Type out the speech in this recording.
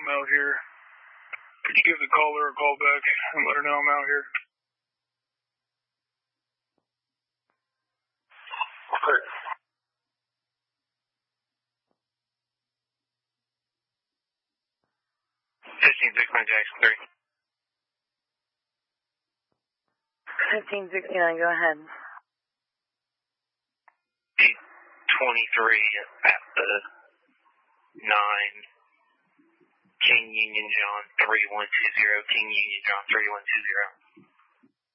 I'm out here. Could you give the caller a call back and let her know I'm out here? Okay. 1569 Jackson 3. 1569, go ahead. 23 at the 9 King Union John 3120, King Union John 3120.